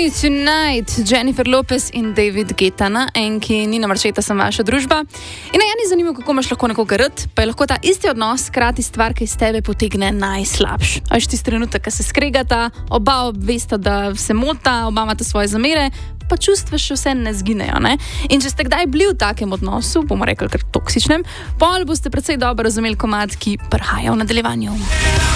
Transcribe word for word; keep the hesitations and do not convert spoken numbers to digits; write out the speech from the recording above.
Me Tonight, Jennifer Lopez in David Guetta na enki Nina Marčeta sem vaša družba. In na eni zanimivo, kako imaš lahko nekoga rad, pa je lahko ta isti odnos hkrati stvar, ki iz tebe potegne najslabš. A veš tisti trenutek, ko se skregata, oba vesta, da se mota, oba imata svoje zamere, pa čustva še vse ne zginejo. Ne? In če ste kdaj bili v takem odnosu, bomo rekli kar toksičnem, pol boste precej dobro razumeli komad, ki prihaja v nadaljevanju.